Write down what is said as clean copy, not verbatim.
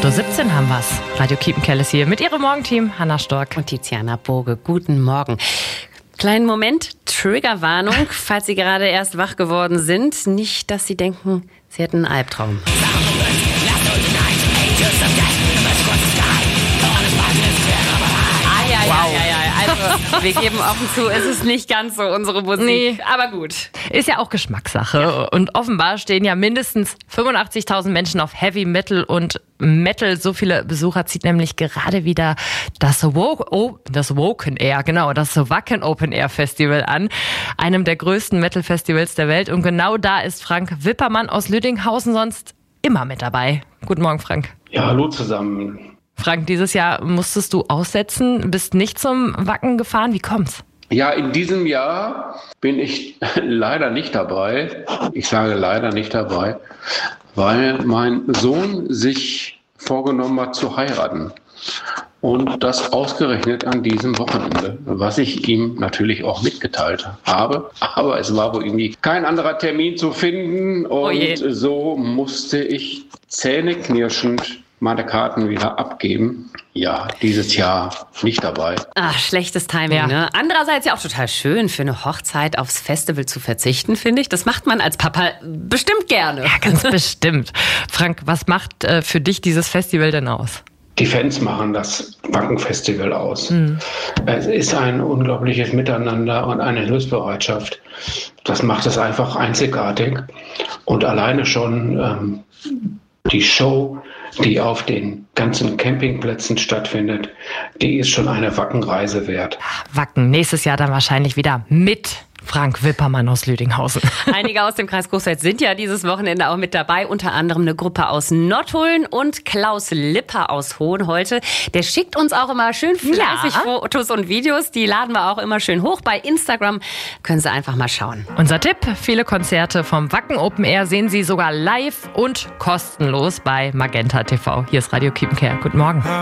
8.17 Uhr haben wir's. Radio Kiepenkerl ist hier mit ihrem Morgenteam Hanna Stork und Tiziana Boge. Guten Morgen. Kleinen Moment, Triggerwarnung, falls Sie gerade erst wach geworden sind. Nicht, dass Sie denken, Sie hätten einen Albtraum. Also, wir geben offen zu, es ist nicht ganz so unsere Musik, Nee. aber gut. Ist ja auch Geschmackssache. Ja. Und offenbar stehen ja mindestens 85.000 Menschen auf Heavy Metal und Metal. So viele Besucher zieht nämlich gerade wieder das Wacken Open Air Festival an. Einem der größten Metal-Festivals der Welt. Und genau da ist Frank Wippermann aus Lüdinghausen sonst immer mit dabei. Guten Morgen, Frank. Ja, hallo zusammen. Frank, dieses Jahr musstest du aussetzen, bist nicht zum Wacken gefahren. Wie kommt's? Ja, in diesem Jahr bin ich leider nicht dabei. Ich sage leider nicht dabei, weil mein Sohn sich vorgenommen hat zu heiraten. Und das ausgerechnet an diesem Wochenende, was ich ihm natürlich auch mitgeteilt habe. Aber es war wohl irgendwie kein anderer Termin zu finden. Und so musste ich zähneknirschend meine Karten wieder abgeben. Ja, dieses Jahr nicht dabei. Ach, schlechtes Timing, ne? Andererseits ja auch total schön, für eine Hochzeit aufs Festival zu verzichten, finde ich. Das macht man als Papa bestimmt gerne. Ja, ganz bestimmt. Frank, was macht für dich dieses Festival denn aus? Die Fans machen das Wacken-Festival aus. Es ist ein unglaubliches Miteinander und eine Hilfsbereitschaft. Das macht es einfach einzigartig. Und alleine schon die Show, die auf den ganzen Campingplätzen stattfindet, die ist schon eine Wackenreise wert. Wacken, nächstes Jahr dann wahrscheinlich wieder mit Frank Wippermann aus Lüdinghausen. Einige aus dem Kreis Coesfeld sind ja dieses Wochenende auch mit dabei, unter anderem eine Gruppe aus Nottuln und Klaus Lipper aus Hohenholte. Der schickt uns auch immer schön fleißig Fotos und Videos, die laden wir auch immer schön hoch. Bei Instagram können Sie einfach mal schauen. Unser Tipp, viele Konzerte vom Wacken Open Air sehen Sie sogar live und kostenlos bei Magenta TV. Hier ist Radio Kiepenkerl. Guten Morgen.